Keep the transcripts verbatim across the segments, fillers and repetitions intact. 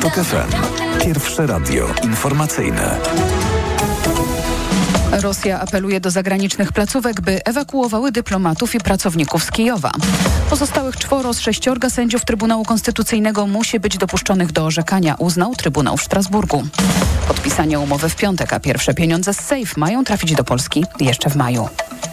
TOK F M. Pierwsze radio informacyjne. Rosja apeluje do zagranicznych placówek, by ewakuowały dyplomatów i pracowników z Kijowa. Pozostałych czworo z sześciorga sędziów Trybunału Konstytucyjnego musi być dopuszczonych do orzekania, uznał Trybunał w Strasburgu. Podpisanie umowy w piątek, a pierwsze pieniądze z SAFE mają trafić do Polski jeszcze w maju.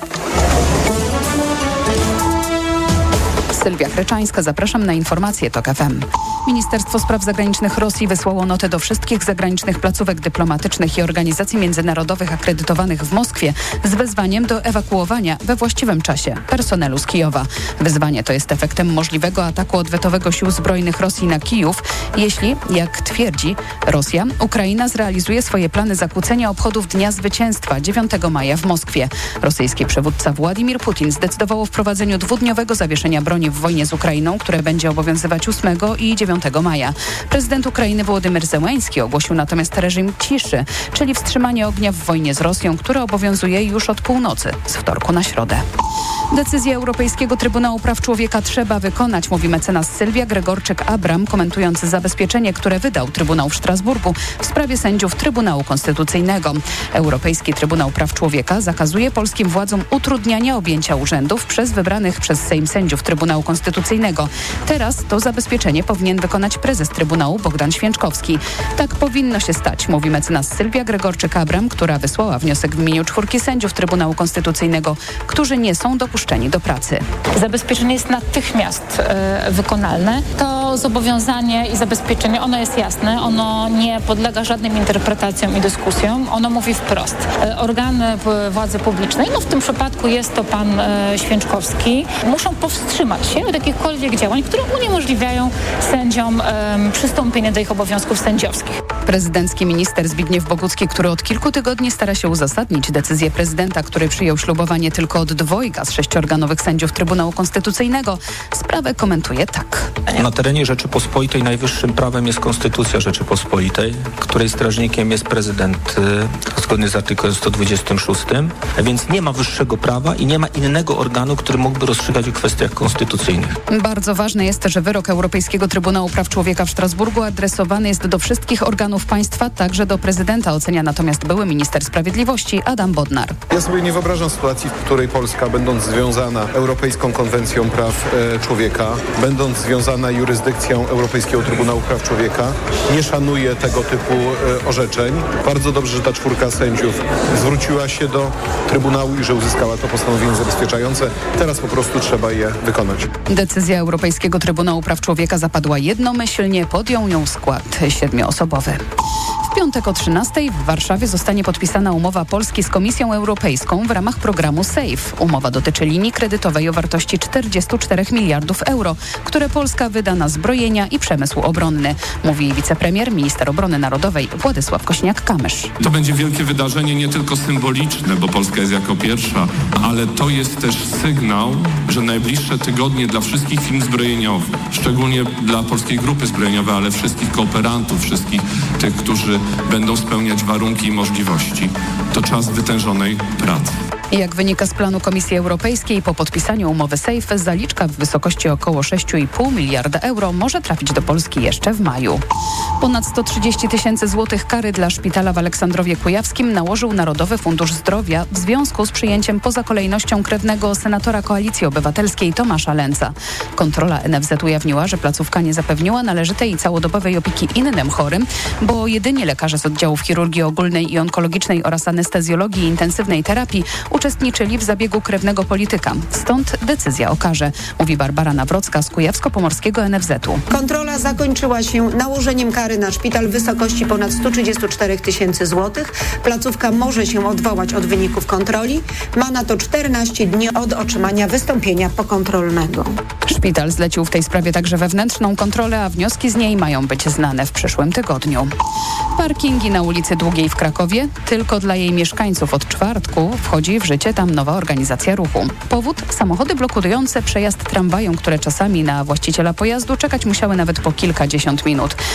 Sylwia Chreczańska, zapraszam na informacje TOK F M. Ministerstwo Spraw Zagranicznych Rosji wysłało notę do wszystkich zagranicznych placówek dyplomatycznych i organizacji międzynarodowych akredytowanych w Moskwie z wezwaniem do ewakuowania we właściwym czasie personelu z Kijowa. Wyzwanie to jest efektem możliwego ataku odwetowego sił zbrojnych Rosji na Kijów, jeśli, jak twierdzi Rosja, Ukraina zrealizuje swoje plany zakłócenia obchodów Dnia Zwycięstwa dziewiątego maja w Moskwie. Rosyjski przywódca Władimir Putin zdecydował o wprowadzeniu dwudniowego zawieszenia broni w wojnie z Ukrainą, które będzie obowiązywać ósmego i dziewiątego maja. Prezydent Ukrainy Wołodymyr Zełenski ogłosił natomiast reżim ciszy, czyli wstrzymanie ognia w wojnie z Rosją, które obowiązuje już od północy, z wtorku na środę. Decyzję Europejskiego Trybunału Praw Człowieka trzeba wykonać, mówi mecenas Sylwia Gregorczyk-Abram, komentując zabezpieczenie, które wydał Trybunał w Strasburgu w sprawie sędziów Trybunału Konstytucyjnego. Europejski Trybunał Praw Człowieka zakazuje polskim władzom utrudniania objęcia urzędów przez wybranych przez Sejm sędziów Trybunału Konstytucyjnego. Teraz to zabezpieczenie powinien wykonać prezes Trybunału Bogdan Święczkowski. Tak powinno się stać, mówi mecenas Sylwia Gregorczyk-Abram, która wysłała wniosek w imieniu czwórki sędziów Trybunału Konstytucyjnego, którzy nie są dopuszczeni do pracy. Zabezpieczenie jest natychmiast e, wykonalne. To zobowiązanie i zabezpieczenie, ono jest jasne, ono nie podlega żadnym interpretacjom i dyskusjom, ono mówi wprost. E, organy władzy publicznej, no w tym przypadku jest to pan e, Święczkowski, muszą powstrzymać się od jakichkolwiek działań, które uniemożliwiają sędziom e, przystąpienie do ich obowiązków sędziowskich. Prezydencki minister Zbigniew Bogucki, który od kilku tygodni stara się uzasadnić decyzję prezydenta, który przyjął ślubowanie tylko od dwojga z sześciorga nowych sędziów Trybunału Konstytucyjnego, sprawę komentuje tak. Na terenie Rzeczypospolitej najwyższym prawem jest Konstytucja Rzeczypospolitej, której strażnikiem jest prezydent zgodnie z artykułem sto dwudziestym szóstym, więc nie ma wyższego prawa i nie ma innego organu, który mógłby rozstrzygać o kwestiach konstytucyjnych. Bardzo ważne jest, że wyrok Europejskiego Trybunału Praw Człowieka w Strasburgu adresowany jest do wszystkich organów państwa, także do prezydenta, ocenia natomiast były minister sprawiedliwości Adam Bodnar. Ja sobie nie wyobrażam sytuacji, w której Polska, będąc związana Europejską Konwencją Praw e, Człowieka, będąc związana jurysdykcją Europejskiego Trybunału Praw Człowieka, nie szanuje tego typu e, orzeczeń. Bardzo dobrze, że ta czwórka sędziów zwróciła się do Trybunału i że uzyskała to postanowienie zabezpieczające. Teraz po prostu trzeba je wykonać. Decyzja Europejskiego Trybunału Praw Człowieka zapadła jednomyślnie, podjął ją skład siedmioosobowy. W piątek o trzynastej w Warszawie zostanie podpisana umowa Polski z Komisją Europejską w ramach programu SAFE. Umowa dotyczy linii kredytowej o wartości czterdziestu czterech miliardów euro, które Polska wyda na zbrojenia i przemysł obronny, mówi wicepremier, minister obrony narodowej Władysław Kośniak-Kamysz. To będzie wielkie wydarzenie, nie tylko symboliczne, bo Polska jest jako pierwsza, ale to jest też sygnał, że najbliższe tygodnie dla wszystkich firm zbrojeniowych, szczególnie dla Polskiej Grupy Zbrojeniowej, ale wszystkich kooperantów, wszystkich tych, którzy będą spełniać warunki i możliwości, to czas wytężonej pracy. Jak wynika z planu Komisji Europejskiej, po podpisaniu umowy SAFE zaliczka w wysokości około sześć i pół miliarda euro może trafić do Polski jeszcze w maju. Ponad sto trzydzieści tysięcy złotych kary dla szpitala w Aleksandrowie Kujawskim nałożył Narodowy Fundusz Zdrowia w związku z przyjęciem poza kolejnością krewnego senatora Koalicji Obywatelskiej Tomasza Lęca. Kontrola N F Z ujawniła, że placówka nie zapewniła należytej i całodobowej opieki innym chorym, bo jedynie lekarze z oddziałów chirurgii ogólnej i onkologicznej oraz anestezjologii i intensywnej terapii uczestniczyli w zabiegu krewnego polityka. Stąd decyzja o karze, mówi Barbara Nawrocka z Kujawsko-Pomorskiego N F Z u. Kontrola zakończyła się nałożeniem kary na szpital w wysokości ponad sto trzydzieści cztery tysięcy złotych. Placówka może się odwołać od wyników kontroli. Ma na to czternaście dni od otrzymania wystąpienia pokontrolnego. Szpital zlecił w tej sprawie także wewnętrzną kontrolę, a wnioski z niej mają być znane w przyszłym tygodniu. Parkingi na ulicy Długiej w Krakowie tylko dla jej mieszkańców. Od czwartku wchodzi w życie tam nowa organizacja ruchu. Powód? Samochody blokujące przejazd tramwajom, które czasami na właściciela pojazdu czekać musiały nawet po kilkadziesiąt minut. Nowe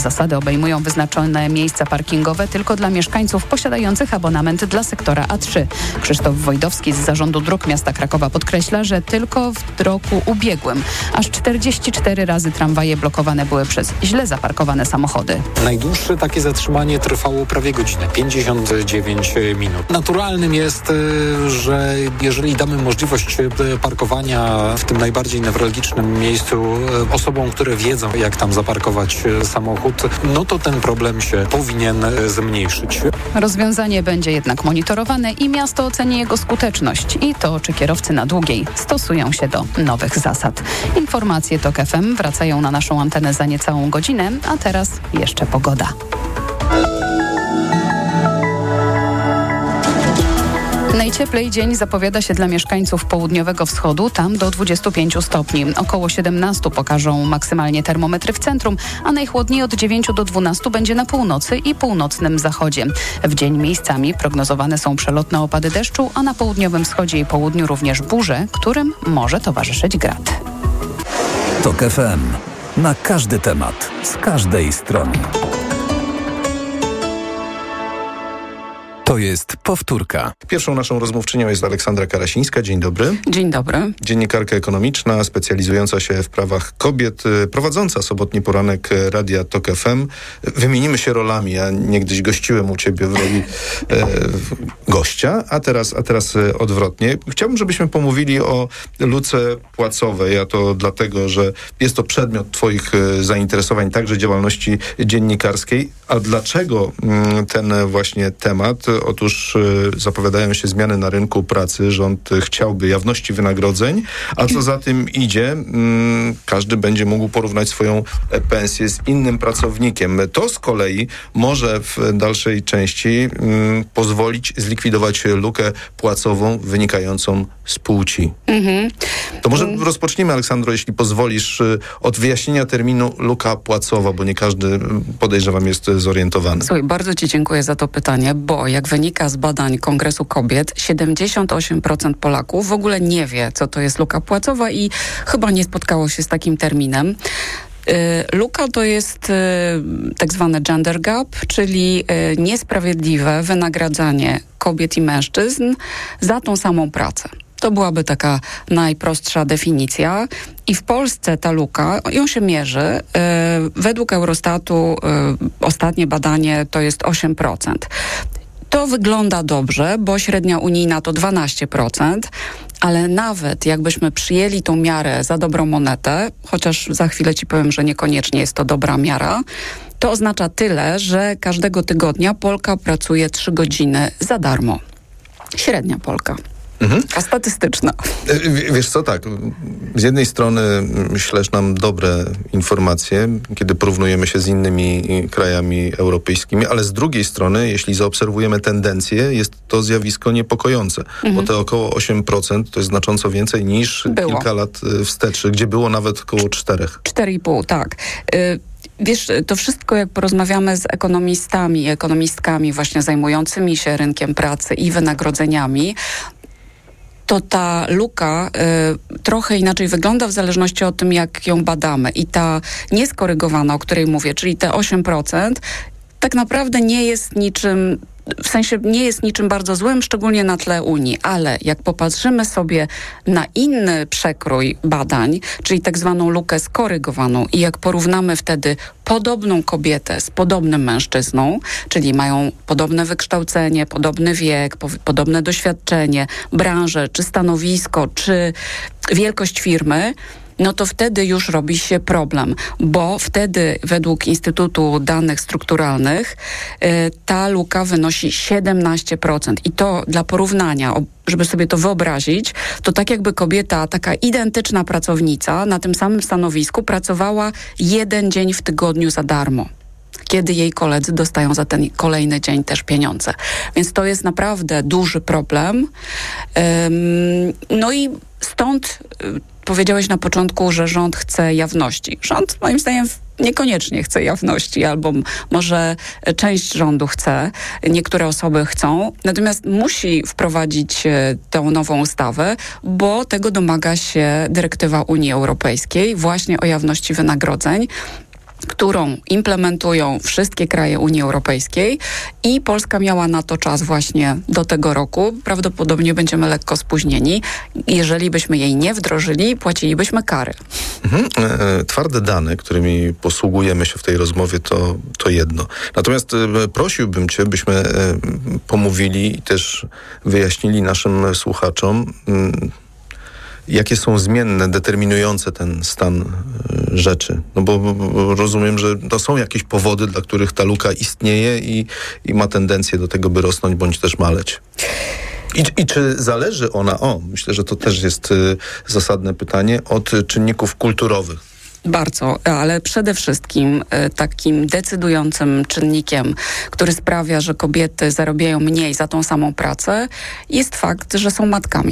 zasady obejmują wyznaczone miejsca parkingowe tylko dla mieszkańców posiadających abonament dla sektora A trzy. Krzysztof Wojdowski z Zarządu Dróg Miasta Krakowa podkreśla, że tylko w roku ubiegłym aż czterdzieści cztery razy tramwaje blokowane były przez źle zaparkowane samochody. Najdłuższe takie zatrzymanie trwało prawie godzinę, pięćdziesiąt dziewięć minut. Naturalnym jest, że jeżeli damy możliwość parkowania w tym najbardziej newralgicznym miejscu osobom, które wiedzą, jak tam zaparkować samochód, no to ten problem się powinien zmniejszyć. Rozwiązanie będzie jednak monitorowane i miasto oceni jego skuteczność i to, czy kierowcy na Długiej stosują się do nowych zasad. Informacje TOK F M wracają na naszą antenę za niecałą godzinę, a teraz jeszcze pogoda. Najcieplej dzień zapowiada się dla mieszkańców południowego wschodu, tam do dwudziestu pięciu stopni. Około siedemnastu pokażą maksymalnie termometry w centrum, a najchłodniej od dziewięciu do dwunastu będzie na północy i północnym zachodzie. W dzień miejscami prognozowane są przelotne opady deszczu, a na południowym wschodzie i południu również burze, którym może towarzyszyć grad. TOK F M. Na każdy temat, z każdej strony. To jest powtórka. Pierwszą naszą rozmówczynią jest Aleksandra Karasińska. Dzień dobry. Dzień dobry. Dziennikarka ekonomiczna, specjalizująca się w prawach kobiet, prowadząca sobotni poranek Radia TOK F M. Wymienimy się rolami. Ja niegdyś gościłem u ciebie w roli e, gościa, a teraz, a teraz odwrotnie. Chciałbym, żebyśmy pomówili o luce płacowej, a to dlatego, że jest to przedmiot twoich zainteresowań, także działalności dziennikarskiej. A dlaczego ten właśnie temat? Otóż zapowiadają się zmiany na rynku pracy. Rząd chciałby jawności wynagrodzeń, a co za tym idzie, każdy będzie mógł porównać swoją pensję z innym pracownikiem. To z kolei może w dalszej części pozwolić zlikwidować lukę płacową wynikającą z płci. Mhm. To może rozpocznijmy, Aleksandro, jeśli pozwolisz, od wyjaśnienia terminu luka płacowa, bo nie każdy, podejrzewam, jest zorientowany. Słuchaj, bardzo ci dziękuję za to pytanie, bo jak wynika z badań Kongresu Kobiet, siedemdziesiąt osiem procent Polaków w ogóle nie wie, co to jest luka płacowa i chyba nie spotkało się z takim terminem. Luka to jest tak zwany gender gap, czyli niesprawiedliwe wynagradzanie kobiet i mężczyzn za tą samą pracę. To byłaby taka najprostsza definicja. I w Polsce ta luka, ją się mierzy. Według Eurostatu ostatnie badanie to jest osiem procent. To wygląda dobrze, bo średnia unijna to dwanaście procent, ale nawet jakbyśmy przyjęli tą miarę za dobrą monetę, chociaż za chwilę ci powiem, że niekoniecznie jest to dobra miara, to oznacza tyle, że każdego tygodnia Polka pracuje trzy godziny za darmo. Średnia Polka. Mhm. A statystyczna. W, wiesz co, tak, z jednej strony ślesz nam dobre informacje, kiedy porównujemy się z innymi krajami europejskimi, ale z drugiej strony, jeśli zaobserwujemy tendencję, jest to zjawisko niepokojące, mhm. bo te około osiem procent to jest znacząco więcej niż było kilka lat wstecz, gdzie było nawet około czterech. cztery i pół, tak. Y- Wiesz, to wszystko jak porozmawiamy z ekonomistami, ekonomistkami właśnie zajmującymi się rynkiem pracy i wynagrodzeniami, to ta luka y, trochę inaczej wygląda w zależności od tym, jak ją badamy. I ta nieskorygowana, o której mówię, czyli te osiem procent, tak naprawdę nie jest niczym, w sensie nie jest niczym bardzo złym, szczególnie na tle Unii, ale jak popatrzymy sobie na inny przekrój badań, czyli tak zwaną lukę skorygowaną i jak porównamy wtedy podobną kobietę z podobnym mężczyzną, czyli mają podobne wykształcenie, podobny wiek, po, podobne doświadczenie, branżę, czy stanowisko, czy wielkość firmy, no to wtedy już robi się problem, bo wtedy według Instytutu Danych Strukturalnych y, ta luka wynosi siedemnaście procent. I to dla porównania, żeby sobie to wyobrazić, to tak jakby kobieta, taka identyczna pracownica na tym samym stanowisku pracowała jeden dzień w tygodniu za darmo, kiedy jej koledzy dostają za ten kolejny dzień też pieniądze. Więc to jest naprawdę duży problem. Ym, no i stąd y, powiedziałeś na początku, że rząd chce jawności. Rząd moim zdaniem niekoniecznie chce jawności, albo może część rządu chce, niektóre osoby chcą, natomiast musi wprowadzić tę nową ustawę, bo tego domaga się dyrektywa Unii Europejskiej właśnie o jawności wynagrodzeń. którą implementują wszystkie kraje Unii Europejskiej i Polska miała na to czas właśnie do tego roku. Prawdopodobnie będziemy lekko spóźnieni. Jeżeli byśmy jej nie wdrożyli, płacilibyśmy kary. Mhm. E, twarde dane, którymi posługujemy się w tej rozmowie, to, to jedno. Natomiast e, prosiłbym Cię, byśmy e, pomówili i też wyjaśnili naszym słuchaczom, m, jakie są zmienne, determinujące ten stan y, rzeczy? No bo, bo rozumiem, że to są jakieś powody, dla których ta luka istnieje i, i ma tendencję do tego, by rosnąć bądź też maleć. I, I czy zależy ona, o, myślę, że to też jest y, zasadne pytanie, od czynników kulturowych? Bardzo, ale przede wszystkim y, takim decydującym czynnikiem, który sprawia, że kobiety zarabiają mniej za tą samą pracę, jest fakt, że są matkami.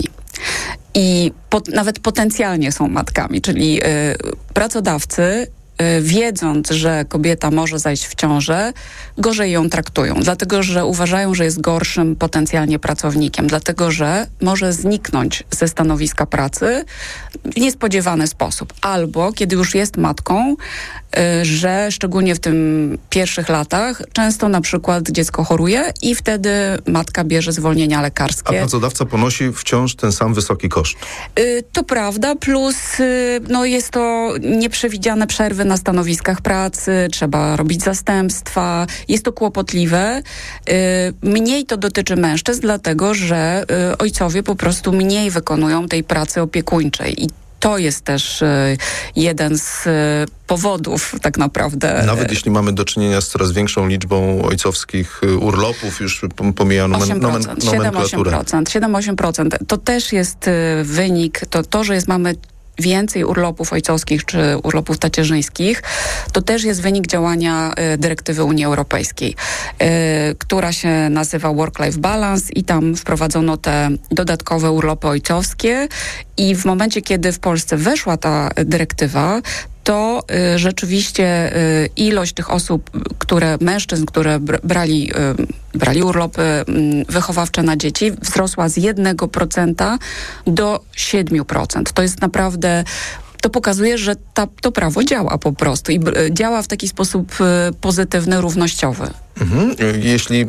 I pot, nawet potencjalnie są matkami, czyli y, pracodawcy, y, wiedząc, że kobieta może zajść w ciążę, gorzej ją traktują, dlatego że uważają, że jest gorszym potencjalnie pracownikiem, dlatego że może zniknąć ze stanowiska pracy w niespodziewany sposób. Albo kiedy już jest matką, y, że szczególnie w tym pierwszych latach często na przykład dziecko choruje i wtedy matka bierze zwolnienia lekarskie. A pracodawca ponosi wciąż ten sam wysoki koszt. Y, to prawda, plus y, no jest to nieprzewidziane przerwy na stanowiskach pracy, trzeba robić zastępstwa, jest to kłopotliwe. Y, mniej to dotyczy mężczyzn, dlatego że y, ojcowie po prostu mniej wykonują tej pracy opiekuńczej i to jest też y, jeden z y, powodów tak naprawdę. Nawet jeśli mamy do czynienia z coraz większą liczbą ojcowskich y, urlopów, już pomija nomen, nomen, nomenklaturę. siedem osiem procent. To też jest y, wynik, to, to, że jest, mamy więcej urlopów ojcowskich czy urlopów tacierzyńskich, to też jest wynik działania y, dyrektywy Unii Europejskiej, y, która się nazywa Work-Life Balance i tam wprowadzono te dodatkowe urlopy ojcowskie i w momencie, kiedy w Polsce weszła ta dyrektywa, to y, rzeczywiście y, ilość tych osób, które, mężczyzn, które brali, y, brali urlopy y, wychowawcze na dzieci, wzrosła z jednego procenta do siedmiu procent. To jest naprawdę, to pokazuje, że ta, to prawo działa po prostu i y, działa w taki sposób y, pozytywny, równościowy. Mhm. Jeśli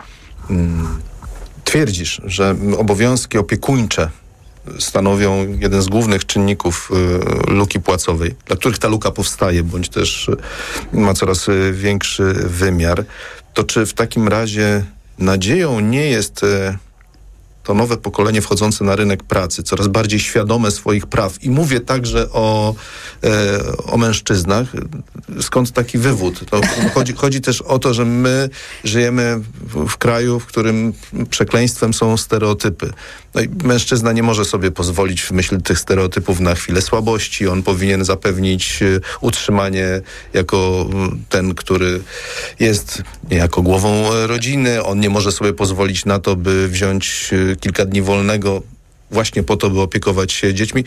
mm, twierdzisz, że obowiązki opiekuńcze stanowią jeden z głównych czynników y, luki płacowej, dla których ta luka powstaje, bądź też y, ma coraz y, większy wymiar, to czy w takim razie nadzieją nie jest y, to nowe pokolenie wchodzące na rynek pracy, coraz bardziej świadome swoich praw? I mówię także o, e, o mężczyznach. Skąd taki wywód? To chodzi, chodzi też o to, że my żyjemy w, w kraju, w którym przekleństwem są stereotypy. No i mężczyzna nie może sobie pozwolić w myśl tych stereotypów na chwilę słabości. On powinien zapewnić utrzymanie jako ten, który jest niejako głową rodziny. On nie może sobie pozwolić na to, by wziąć kilka dni wolnego właśnie po to, by opiekować się dziećmi.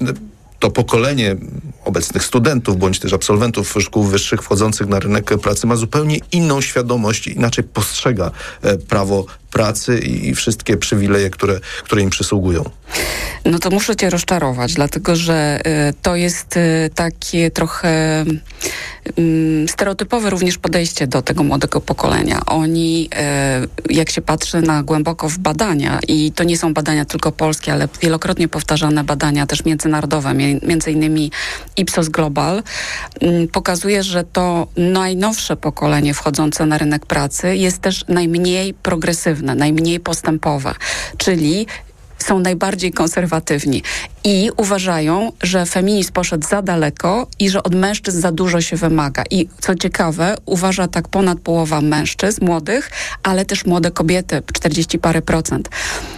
To pokolenie obecnych studentów, bądź też absolwentów szkół wyższych wchodzących na rynek pracy ma zupełnie inną świadomość, inaczej postrzega prawo pracy i wszystkie przywileje, które, które im przysługują. No to muszę cię rozczarować, dlatego że y, to jest y, takie trochę y, stereotypowe również podejście do tego młodego pokolenia. Oni, y, jak się patrzy na głęboko w badania, i to nie są badania tylko polskie, ale wielokrotnie powtarzane badania też międzynarodowe, między innymi Ipsos Global, y, pokazuje, że to najnowsze pokolenie wchodzące na rynek pracy jest też najmniej progresywne, najmniej postępowe, czyli są najbardziej konserwatywni i uważają, że feminizm poszedł za daleko i że od mężczyzn za dużo się wymaga. I co ciekawe, uważa tak ponad połowa mężczyzn młodych, ale też młode kobiety, czterdzieści parę procent.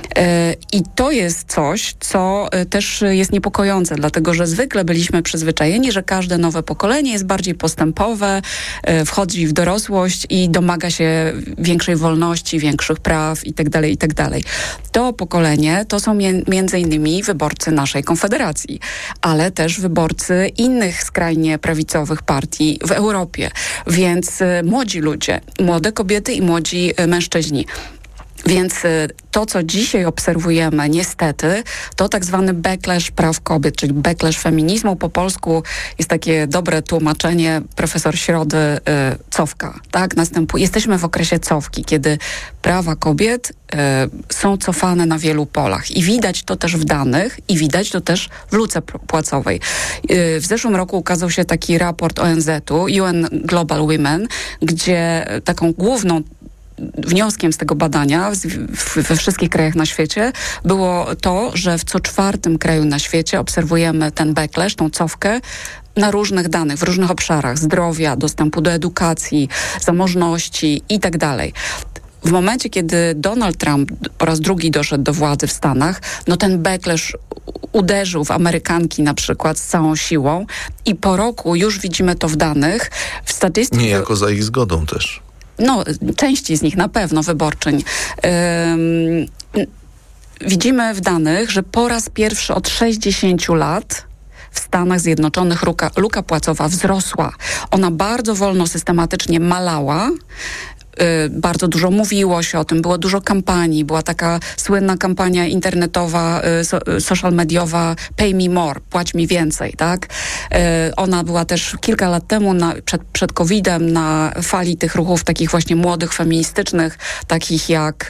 I to jest coś, co też jest niepokojące, dlatego że zwykle byliśmy przyzwyczajeni, że każde nowe pokolenie jest bardziej postępowe, wchodzi w dorosłość i domaga się większej wolności, większych praw itd., itd. To pokolenie to są między innymi wyborcy naszej Konfederacji, ale też wyborcy innych skrajnie prawicowych partii w Europie. Więc młodzi ludzie, młode kobiety i młodzi mężczyźni Więc to, co dzisiaj obserwujemy, niestety, to tak zwany backlash praw kobiet, czyli backlash feminizmu. Po polsku jest takie dobre tłumaczenie profesor Środy, y, cofka. Tak? Następuje, jesteśmy w okresie cofki, kiedy prawa kobiet y, są cofane na wielu polach. I widać to też w danych i widać to też w luce płacowej. Y, w zeszłym roku ukazał się taki raport O N Z-u, U N Global Women, gdzie taką główną wnioskiem z tego badania we wszystkich krajach na świecie było to, że w co czwartym kraju na świecie obserwujemy ten backlash, tą cofkę na różnych danych, w różnych obszarach zdrowia, dostępu do edukacji, zamożności i tak dalej. W momencie, kiedy Donald Trump po raz drugi doszedł do władzy w Stanach, no ten backlash uderzył w Amerykanki na przykład z całą siłą i po roku już widzimy to w danych, w statystyce. Niejako za ich zgodą też. No, części z nich na pewno, wyborczyń. Ym, widzimy w danych, że po raz pierwszy od sześćdziesięciu lat w Stanach Zjednoczonych luka, luka płacowa wzrosła. Ona bardzo wolno, systematycznie malała. Bardzo dużo mówiło się o tym, było dużo kampanii, była taka słynna kampania internetowa, social mediowa Pay Me More, płać mi więcej, tak? Ona była też kilka lat temu na, przed, przed kowidem na fali tych ruchów takich właśnie młodych, feministycznych, takich jak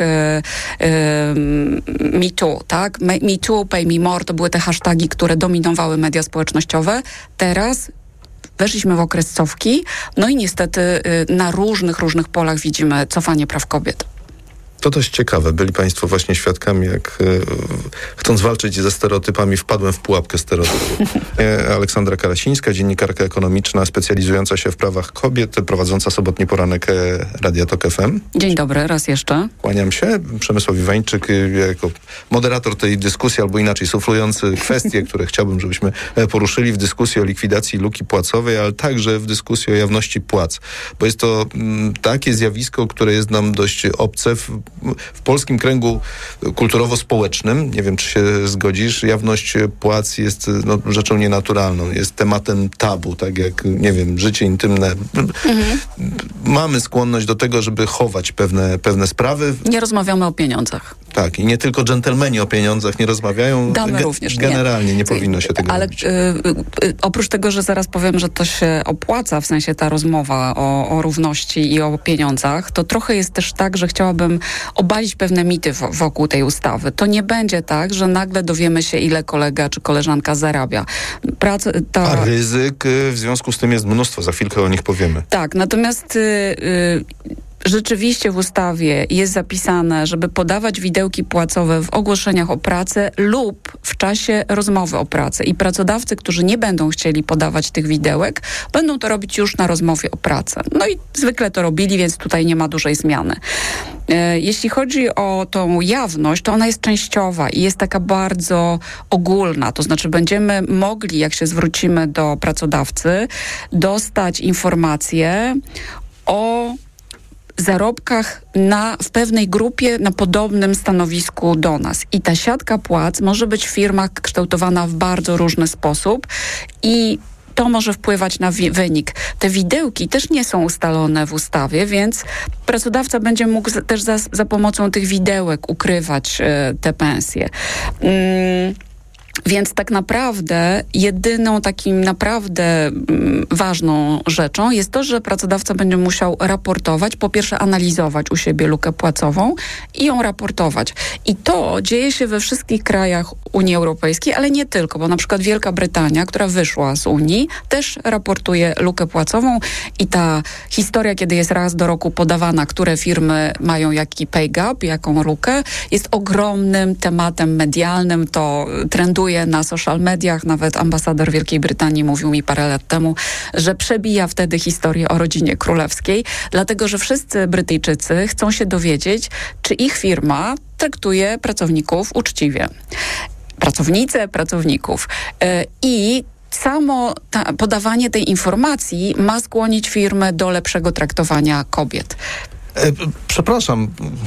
Me Too, tak? Me Too, Pay Me More, to były te hasztagi, które dominowały media społecznościowe. Teraz weszliśmy w okres cofki, no i niestety na różnych, różnych polach widzimy cofanie praw kobiet. To dość ciekawe. Byli Państwo właśnie świadkami, jak e, chcąc walczyć ze stereotypami, wpadłem w pułapkę stereotypów. E, Aleksandra Karasińska, dziennikarka ekonomiczna, specjalizująca się w prawach kobiet, prowadząca sobotni poranek e, Radia Tok F M. Dzień dobry, raz jeszcze. Kłaniam się. Przemysław Iwańczyk, e, jako moderator tej dyskusji, albo inaczej suflujący kwestie, które chciałbym, żebyśmy poruszyli w dyskusji o likwidacji luki płacowej, ale także w dyskusji o jawności płac. Bo jest to m, takie zjawisko, które jest nam dość obce w W polskim kręgu kulturowo-społecznym, nie wiem, czy się zgodzisz, jawność płac jest no, rzeczą nienaturalną, jest tematem tabu, tak jak, nie wiem, życie intymne. Mhm. Mamy skłonność do tego, żeby chować pewne, pewne sprawy. Nie rozmawiamy o pieniądzach. Tak, i nie tylko dżentelmeni o pieniądzach nie rozmawiają. Damy Ge- również. Generalnie nie, nie powinno się tego Ale robić. Y, y, oprócz tego, że zaraz powiem, że to się opłaca, w sensie ta rozmowa o, o równości i o pieniądzach, to trochę jest też tak, że chciałabym obalić pewne mity w, wokół tej ustawy. To nie będzie tak, że nagle dowiemy się, ile kolega czy koleżanka zarabia. Prac, ta... A ryzyk w związku z tym jest mnóstwo, za chwilkę o nich powiemy. Tak, natomiast... Y, y, Rzeczywiście w ustawie jest zapisane, żeby podawać widełki płacowe w ogłoszeniach o pracę lub w czasie rozmowy o pracę. I pracodawcy, którzy nie będą chcieli podawać tych widełek, będą to robić już na rozmowie o pracę. No i zwykle to robili, więc tutaj nie ma dużej zmiany. Jeśli chodzi o tą jawność, to ona jest częściowa i jest taka bardzo ogólna. To znaczy będziemy mogli, jak się zwrócimy do pracodawcy, dostać informacje o zarobkach na, w pewnej grupie na podobnym stanowisku do nas. I ta siatka płac może być w firmach kształtowana w bardzo różny sposób i to może wpływać na wi- wynik. Te widełki też nie są ustalone w ustawie, więc pracodawca będzie mógł z, też za, za pomocą tych widełek ukrywać e, te pensje. Mm. Więc tak naprawdę jedyną takim naprawdę mm, ważną rzeczą jest to, że pracodawca będzie musiał raportować, po pierwsze analizować u siebie lukę płacową i ją raportować. I to dzieje się we wszystkich krajach Unii Europejskiej, ale nie tylko, bo na przykład Wielka Brytania, która wyszła z Unii, też raportuje lukę płacową i ta historia, kiedy jest raz do roku podawana, które firmy mają jaki pay gap, jaką lukę, jest ogromnym tematem medialnym, to trenduje na social mediach, nawet ambasador Wielkiej Brytanii mówił mi parę lat temu, że przebija wtedy historię o rodzinie królewskiej, dlatego że wszyscy Brytyjczycy chcą się dowiedzieć, czy ich firma traktuje pracowników uczciwie. Pracownice, pracowników. I samo ta, podawanie tej informacji ma skłonić firmy do lepszego traktowania kobiet. Przepraszam,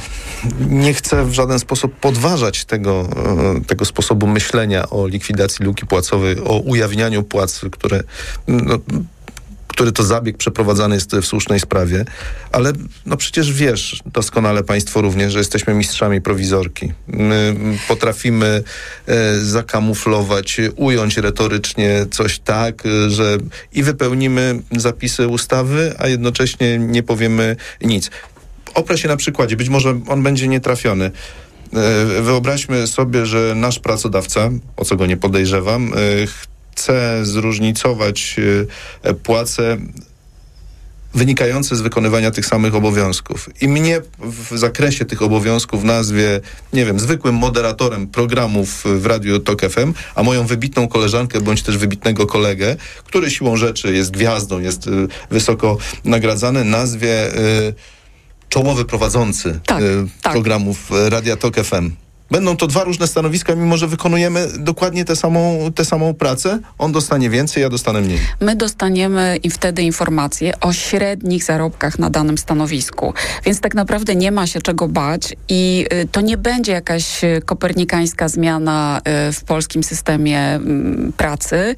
nie chcę w żaden sposób podważać tego, tego sposobu myślenia o likwidacji luki płacowej, o ujawnianiu płac, które, no, który to zabieg przeprowadzany jest w słusznej sprawie, ale no przecież wiesz doskonale państwo również, że jesteśmy mistrzami prowizorki. My potrafimy e, zakamuflować, ująć retorycznie coś tak, że i wypełnimy zapisy ustawy, a jednocześnie nie powiemy nic. Oprę się na przykładzie, być może on będzie nietrafiony. Wyobraźmy sobie, że nasz pracodawca, o co go nie podejrzewam, chce zróżnicować płace wynikające z wykonywania tych samych obowiązków. I mnie w zakresie tych obowiązków nazwie, nie wiem, zwykłym moderatorem programów w Radiu Tok F M, a moją wybitną koleżankę, bądź też wybitnego kolegę, który siłą rzeczy jest gwiazdą, jest y, wysoko nagradzany, nazwie y, czołowy prowadzący tak, y, tak. programów Radia Tok F M. Będą to dwa różne stanowiska, mimo że wykonujemy dokładnie tę samą, tę samą pracę. On dostanie więcej, ja dostanę mniej. My dostaniemy i wtedy informacje o średnich zarobkach na danym stanowisku. Więc tak naprawdę nie ma się czego bać i y, to nie będzie jakaś kopernikańska zmiana y, w polskim systemie y, pracy.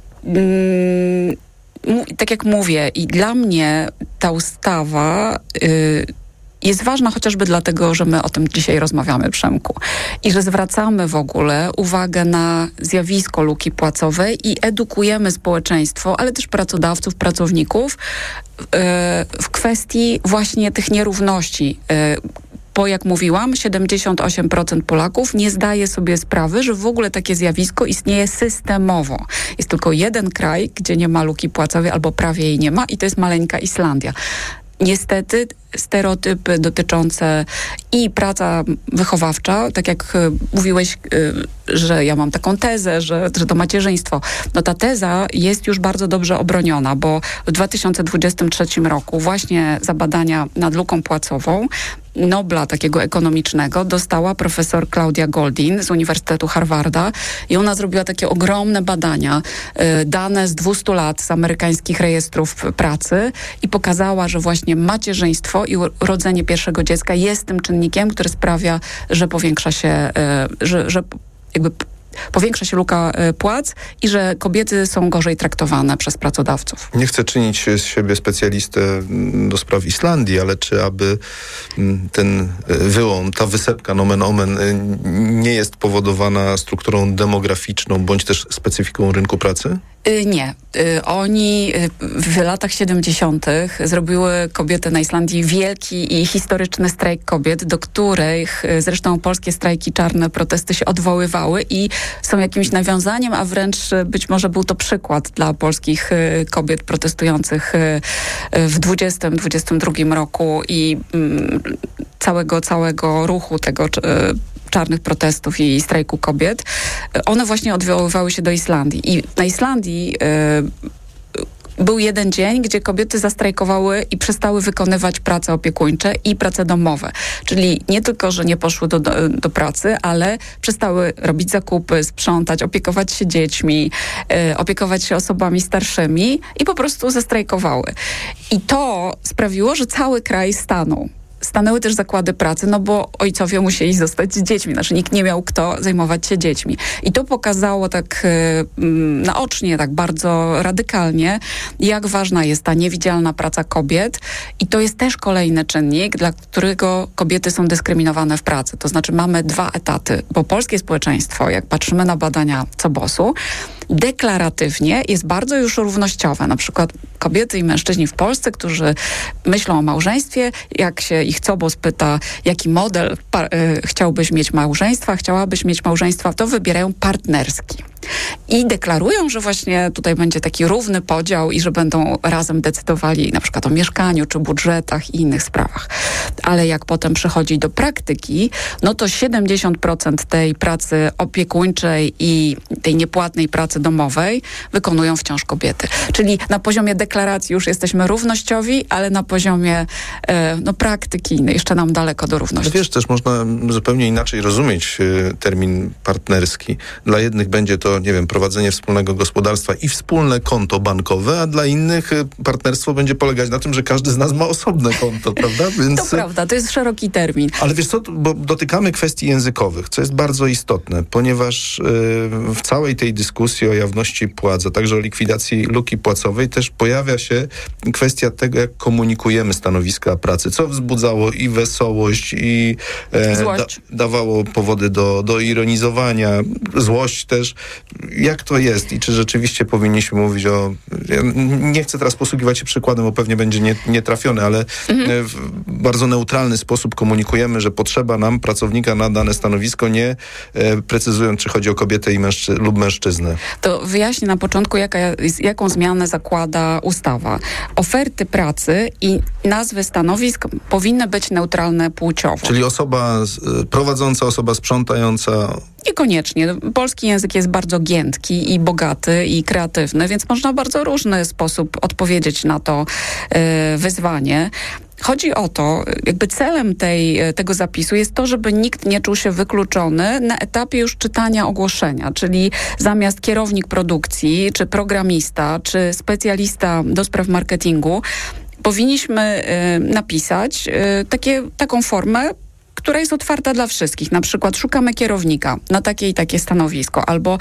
Y, tak jak mówię, i dla mnie ta ustawa y, jest ważna chociażby dlatego, że my o tym dzisiaj rozmawiamy, Przemku. I że zwracamy w ogóle uwagę na zjawisko luki płacowej i edukujemy społeczeństwo, ale też pracodawców, pracowników yy, w kwestii właśnie tych nierówności. Yy, Bo jak mówiłam, siedemdziesiąt osiem procent Polaków nie zdaje sobie sprawy, że w ogóle takie zjawisko istnieje systemowo. Jest tylko jeden kraj, gdzie nie ma luki płacowej albo prawie jej nie ma i to jest maleńka Islandia. Niestety stereotypy dotyczące i praca wychowawcza, tak jak y, mówiłeś, y, że ja mam taką tezę, że, że to macierzyństwo. No ta teza jest już bardzo dobrze obroniona, bo w dwa tysiące dwudziestym trzecim roku właśnie za badania nad luką płacową Nobla takiego ekonomicznego dostała profesor Claudia Goldin z Uniwersytetu Harvarda i ona zrobiła takie ogromne badania, y, dane z dwustu lat z amerykańskich rejestrów pracy i pokazała, że właśnie macierzyństwo i urodzenie pierwszego dziecka jest tym czynnikiem, który sprawia, że powiększa się, y, że, że jakby powiększa się luka płac i że kobiety są gorzej traktowane przez pracodawców. Nie chcę czynić z siebie specjalistę do spraw Islandii, ale czy aby ten wyłom, ta wysepka nomen omen nie jest powodowana strukturą demograficzną bądź też specyfiką rynku pracy? Nie. Oni w latach siedemdziesiątych zrobiły kobiety na Islandii wielki i historyczny strajk kobiet, do których zresztą polskie strajki czarne, protesty się odwoływały i są jakimś nawiązaniem, a wręcz być może był to przykład dla polskich kobiet protestujących w dwudziestym dwudziestym drugim roku i całego, całego ruchu tego czarnych protestów i strajku kobiet, one właśnie odwoływały się do Islandii. I na Islandii y, był jeden dzień, gdzie kobiety zastrajkowały i przestały wykonywać prace opiekuńcze i prace domowe. Czyli nie tylko, że nie poszły do, do, do pracy, ale przestały robić zakupy, sprzątać, opiekować się dziećmi, y, opiekować się osobami starszymi i po prostu zastrajkowały. I to sprawiło, że cały kraj stanął. Stanęły też zakłady pracy, no bo ojcowie musieli zostać z dziećmi, znaczy nikt nie miał kto zajmować się dziećmi. I to pokazało tak y, naocznie, tak bardzo radykalnie, jak ważna jest ta niewidzialna praca kobiet i to jest też kolejny czynnik, dla którego kobiety są dyskryminowane w pracy. To znaczy mamy dwa etaty, bo polskie społeczeństwo, jak patrzymy na badania C O B O S-u, deklaratywnie jest bardzo już równościowe. Na przykład kobiety i mężczyźni w Polsce, którzy myślą o małżeństwie, jak się ich C O B O S pyta, jaki model par- y, chciałbyś mieć małżeństwa, chciałabyś mieć małżeństwa, to wybierają partnerski. I deklarują, że właśnie tutaj będzie taki równy podział i że będą razem decydowali na przykład o mieszkaniu, czy budżetach i innych sprawach. Ale jak potem przychodzi do praktyki, no to siedemdziesiąt procent tej pracy opiekuńczej i tej niepłatnej pracy domowej wykonują wciąż kobiety. Czyli na poziomie deklaracji już jesteśmy równościowi, ale na poziomie e, no, praktyki męski. Jeszcze nam daleko do równości. No wiesz, też można zupełnie inaczej rozumieć y, termin partnerski. Dla jednych będzie to, nie wiem, prowadzenie wspólnego gospodarstwa i wspólne konto bankowe, a dla innych y, partnerstwo będzie polegać na tym, że każdy z nas ma osobne konto, prawda? Więc... To prawda, to jest szeroki termin. Ale wiesz co, bo dotykamy kwestii językowych, co jest bardzo istotne, ponieważ y, w całej tej dyskusji o jawności płac, a także o likwidacji luki płacowej też pojawia się kwestia tego, jak komunikujemy stanowiska pracy, co wzbudzało i wesołość, i e, da, dawało powody do, do ironizowania, złość też. Jak to jest i czy rzeczywiście powinniśmy mówić o... Ja nie chcę teraz posługiwać się przykładem, bo pewnie będzie nie, nietrafiony, ale mhm. w bardzo neutralny sposób komunikujemy, że potrzeba nam pracownika na dane stanowisko, nie e, precyzując, czy chodzi o kobietę i mężczy- lub mężczyznę. To wyjaśnię na początku, jaka, jaką zmianę zakłada ustawa. Oferty pracy i nazwy stanowisk powinny być neutralne płciowo. Czyli osoba prowadząca, osoba sprzątająca... Niekoniecznie. Polski język jest bardzo giętki i bogaty i kreatywny, więc można w bardzo różny sposób odpowiedzieć na to y, wyzwanie. Chodzi o to, jakby celem tej, tego zapisu jest to, żeby nikt nie czuł się wykluczony na etapie już czytania ogłoszenia, czyli zamiast kierownik produkcji, czy programista, czy specjalista do spraw marketingu, powinniśmy y, napisać y, takie, taką formę, która jest otwarta dla wszystkich. Na przykład szukamy kierownika na takie i takie stanowisko, albo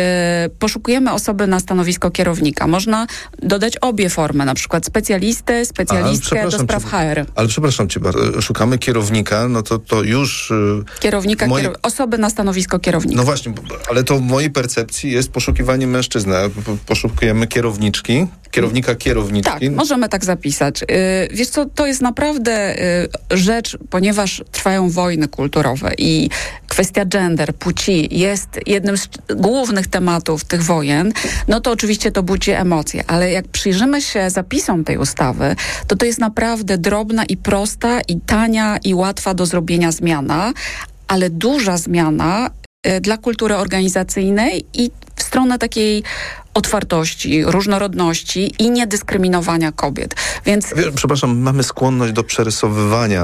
y, poszukujemy osoby na stanowisko kierownika. Można dodać obie formy, na przykład specjalistę, specjalistkę do spraw cię, H R. Ale przepraszam cię bardzo, szukamy kierownika, no to, to już... Y, kierownika, moje... kierow... osoby na stanowisko kierownika. No właśnie, ale to w mojej percepcji jest poszukiwanie mężczyzny. Poszukujemy kierowniczki, kierownika, kierowniczki. Tak, możemy tak zapisać. Yy, wiesz co, to jest naprawdę yy, rzecz, ponieważ trwają wojny kulturowe i kwestia gender, płci jest jednym z głównych tematów tych wojen, no to oczywiście to budzi emocje, ale jak przyjrzymy się zapisom tej ustawy, to to jest naprawdę drobna i prosta i tania i łatwa do zrobienia zmiana, ale duża zmiana y, dla kultury organizacyjnej i w stronę takiej otwartości, różnorodności i niedyskryminowania kobiet. Więc... Przepraszam, mamy skłonność do przerysowywania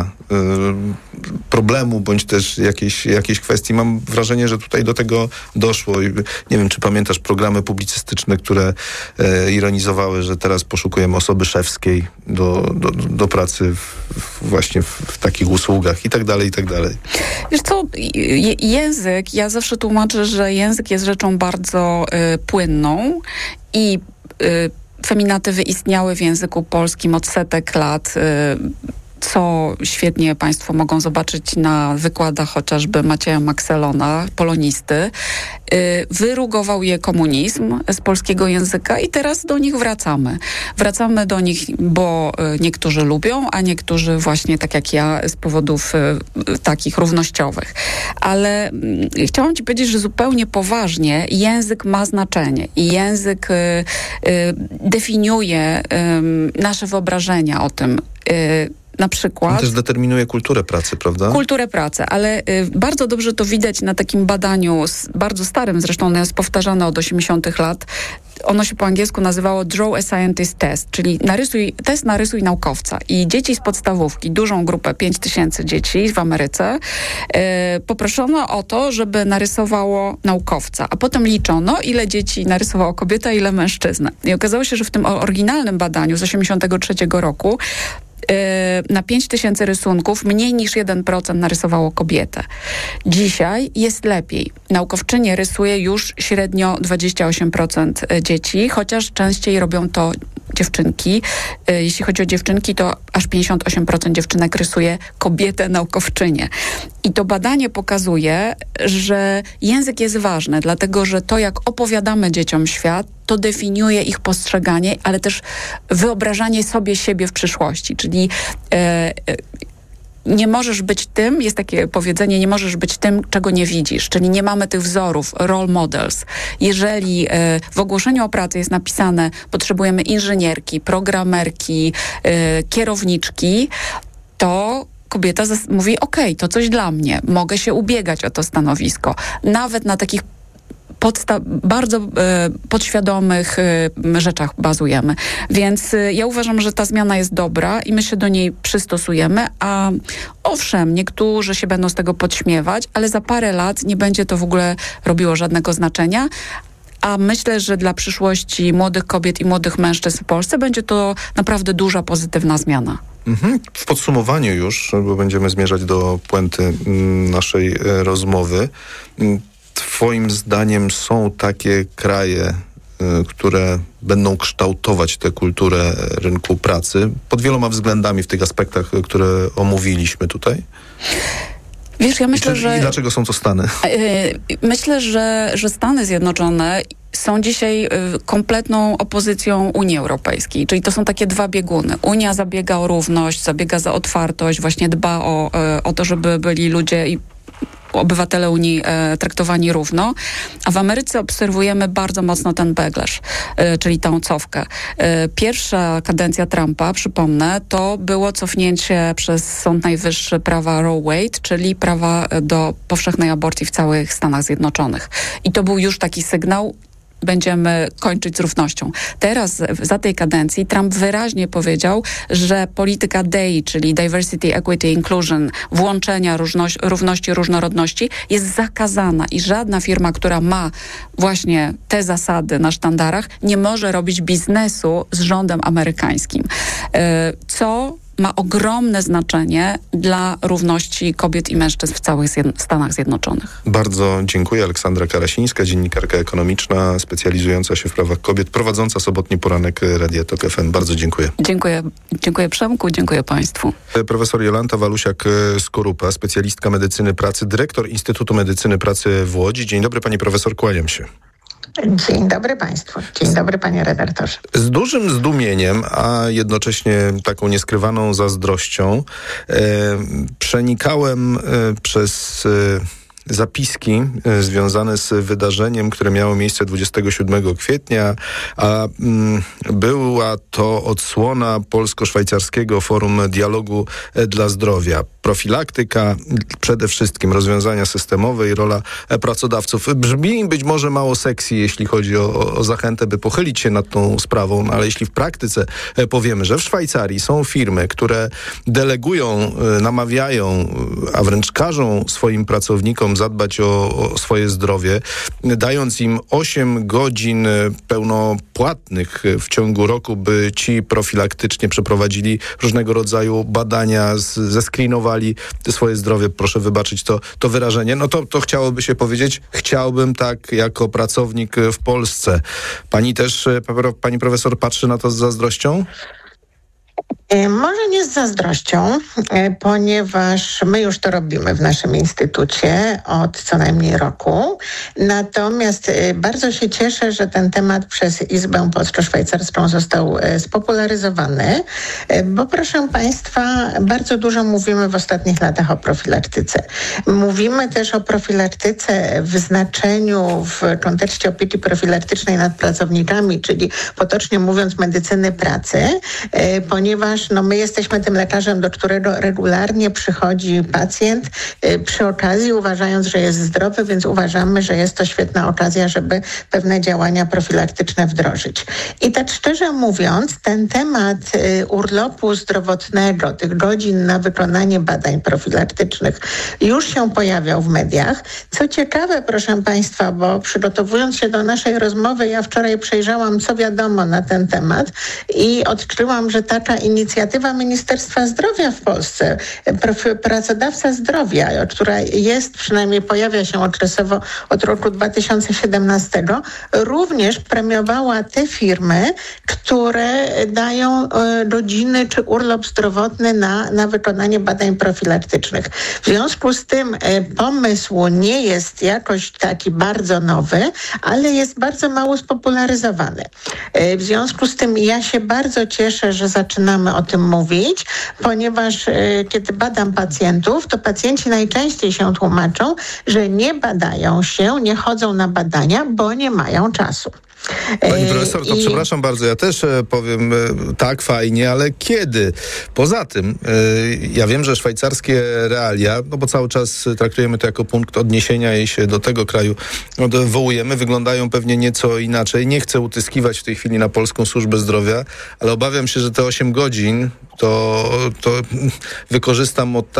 y, problemu, bądź też jakiejś, jakiejś kwestii. Mam wrażenie, że tutaj do tego doszło. I nie wiem, czy pamiętasz programy publicystyczne, które e, ironizowały, że teraz poszukujemy osoby szewskiej do, do, do pracy w, w, właśnie w, w takich usługach i tak dalej, i tak dalej. Wiesz co, je, język, ja zawsze tłumaczę, że język jest rzeczą bardzo y, płynną i y, feminatywy istniały w języku polskim od setek lat, y, co świetnie Państwo mogą zobaczyć na wykładach chociażby Macieja Makselona, polonisty. Y, wyrugował je komunizm z polskiego języka i teraz do nich wracamy. Wracamy do nich, bo y, niektórzy lubią, a niektórzy właśnie tak jak ja z powodów y, takich równościowych. Ale y, chciałam Ci powiedzieć, że zupełnie poważnie język ma znaczenie i język y, y, definiuje y, nasze wyobrażenia o tym, y, na przykład... On też determinuje kulturę pracy, prawda? Kulturę pracy, ale y, bardzo dobrze to widać na takim badaniu, z, bardzo starym, zresztą ono jest powtarzane od osiemdziesiątych lat. Ono się po angielsku nazywało Draw a Scientist Test, czyli narysuj, test narysuj naukowca. I dzieci z podstawówki, dużą grupę, pięć tysięcy dzieci w Ameryce, y, poproszono o to, żeby narysowało naukowca, a potem liczono, ile dzieci narysowało kobieta, ile mężczyzna. I okazało się, że w tym oryginalnym badaniu z osiemdziesiątego trzeciego roku na pięć tysięcy rysunków mniej niż jeden procent narysowało kobietę. Dzisiaj jest lepiej. Naukowczynie rysuje już średnio dwadzieścia osiem procent dzieci, chociaż częściej robią to dziewczynki. Jeśli chodzi o dziewczynki, to aż pięćdziesiąt osiem procent dziewczynek rysuje kobietę naukowczynię. I to badanie pokazuje, że język jest ważny, dlatego że to, jak opowiadamy dzieciom świat, to definiuje ich postrzeganie, ale też wyobrażanie sobie siebie w przyszłości. Czyli e, e, nie możesz być tym, jest takie powiedzenie, nie możesz być tym, czego nie widzisz. Czyli nie mamy tych wzorów, role models. Jeżeli e, w ogłoszeniu o pracę jest napisane, potrzebujemy inżynierki, programerki, e, kierowniczki, to kobieta zas- mówi, okej, okay, to coś dla mnie, mogę się ubiegać o to stanowisko. Nawet na takich podsta- bardzo e, podświadomych e, rzeczach bazujemy. Więc e, ja uważam, że ta zmiana jest dobra i my się do niej przystosujemy, a owszem, niektórzy się będą z tego podśmiewać, ale za parę lat nie będzie to w ogóle robiło żadnego znaczenia. A myślę, że dla przyszłości młodych kobiet i młodych mężczyzn w Polsce będzie to naprawdę duża, pozytywna zmiana. Mhm. W podsumowaniu już, bo będziemy zmierzać do puenty naszej e, rozmowy. Twoim zdaniem są takie kraje, e, które będą kształtować tę kulturę rynku pracy pod wieloma względami w tych aspektach, które omówiliśmy tutaj? Wiesz, ja myślę, I czy, że... I dlaczego są to Stany? Yy, myślę, że, że Stany Zjednoczone są dzisiaj yy, kompletną opozycją Unii Europejskiej, czyli to są takie dwa bieguny. Unia zabiega o równość, zabiega za otwartość, właśnie dba o, yy, o to, żeby byli ludzie i obywatele Unii e, traktowani równo, a w Ameryce obserwujemy bardzo mocno ten backlash, e, czyli tą cofkę. E, pierwsza kadencja Trumpa, przypomnę, to było cofnięcie przez Sąd Najwyższy prawa Roe Wade, czyli prawa do powszechnej aborcji w całych Stanach Zjednoczonych. I to był już taki sygnał, będziemy kończyć z równością. Teraz, za tej kadencji, Trump wyraźnie powiedział, że polityka D E I, czyli Diversity, Equity, Inclusion, włączenia różności, równości, różnorodności, jest zakazana i żadna firma, która ma właśnie te zasady na sztandarach, nie może robić biznesu z rządem amerykańskim. Co ma ogromne znaczenie dla równości kobiet i mężczyzn w całych Stanach Zjednoczonych. Bardzo dziękuję. Aleksandra Karasińska, dziennikarka ekonomiczna, specjalizująca się w prawach kobiet, prowadząca sobotni poranek Radia Tok F M. Bardzo dziękuję. Dziękuję. Dziękuję Przemku, dziękuję Państwu. Profesor Jolanta Walusiak-Skorupa, specjalistka medycyny pracy, dyrektor Instytutu Medycyny Pracy w Łodzi. Dzień dobry, pani profesor, kłaniam się. Dzień dobry Państwu. Dzień dobry panie redaktorze. Z dużym zdumieniem, a jednocześnie taką nieskrywaną zazdrością e, przenikałem e, przez e, zapiski e, związane z wydarzeniem, które miało miejsce dwudziestego siódmego kwietnia, a mm, była to odsłona Polsko-Szwajcarskiego Forum Dialogu dla Zdrowia. Profilaktyka, przede wszystkim rozwiązania systemowe i rola pracodawców. Brzmi być może mało sexy, jeśli chodzi o, o zachętę, by pochylić się nad tą sprawą, no ale jeśli w praktyce powiemy, że w Szwajcarii są firmy, które delegują, namawiają, a wręcz każą swoim pracownikom zadbać o, o swoje zdrowie, dając im osiem godzin pełnopłatnych w ciągu roku, by ci profilaktycznie przeprowadzili różnego rodzaju badania, z, zescreenowali swoje zdrowie, proszę wybaczyć to, to wyrażenie, no to, to chciałoby się powiedzieć, chciałbym tak jako pracownik w Polsce. Pani też, pani profesor, patrzy na to z zazdrością? Może nie z zazdrością, ponieważ my już to robimy w naszym instytucie od co najmniej roku. Natomiast bardzo się cieszę, że ten temat przez Izbę Polsko-Szwajcarską został spopularyzowany, bo proszę Państwa, bardzo dużo mówimy w ostatnich latach o profilaktyce. Mówimy też o profilaktyce w znaczeniu, w kontekście opieki profilaktycznej nad pracownikami, czyli potocznie mówiąc medycyny pracy, ponieważ no, my jesteśmy tym lekarzem, do którego regularnie przychodzi pacjent y, przy okazji, uważając, że jest zdrowy, więc uważamy, że jest to świetna okazja, żeby pewne działania profilaktyczne wdrożyć. I tak szczerze mówiąc, ten temat y, urlopu zdrowotnego, tych godzin na wykonanie badań profilaktycznych już się pojawiał w mediach. Co ciekawe, proszę Państwa, bo przygotowując się do naszej rozmowy, ja wczoraj przejrzałam, co wiadomo na ten temat i odkryłam, że taka inicjatywa Ministerstwa Zdrowia w Polsce, Pracodawca Zdrowia, która jest, przynajmniej pojawia się okresowo od roku dwa tysiące siedemnastego, również premiowała te firmy, które dają godziny czy urlop zdrowotny na, na wykonanie badań profilaktycznych. W związku z tym pomysł nie jest jakoś taki bardzo nowy, ale jest bardzo mało spopularyzowany. W związku z tym ja się bardzo cieszę, że zaczynamy o tym mówić, ponieważ y, kiedy badam pacjentów, to pacjenci najczęściej się tłumaczą, że nie badają się, nie chodzą na badania, bo nie mają czasu. Pani profesor, to I... przepraszam bardzo, ja też powiem tak, fajnie, ale kiedy? Poza tym, ja wiem, że szwajcarskie realia, no bo cały czas traktujemy to jako punkt odniesienia i się do tego kraju odwołujemy, wyglądają pewnie nieco inaczej. Nie chcę utyskiwać w tej chwili na polską służbę zdrowia, ale obawiam się, że te osiem godzin to, to wykorzystam od